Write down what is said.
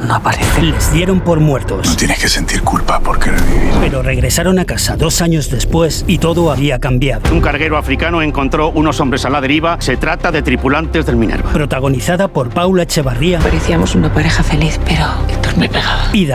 no aparece. Les dieron por muertos. No tienes que sentir culpa por querer vivir. Pero regresaron a casa 2 años después y todo había cambiado. Un carguero africano encontró unos hombres a la deriva. Se trata de tripulantes del Minerva. Protagonizada por Paula Echevarría. Parecíamos una pareja feliz, pero Héctor me pegaba. Y